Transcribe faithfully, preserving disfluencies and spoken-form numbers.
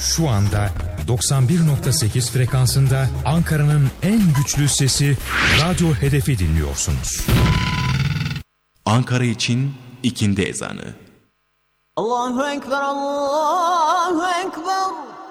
Şu anda doksan bir nokta sekiz frekansında Ankara'nın en güçlü sesi Radyo Hedef'i dinliyorsunuz. Ankara için ikindi ezanı. Allahu Ekber, Allahu Ekber.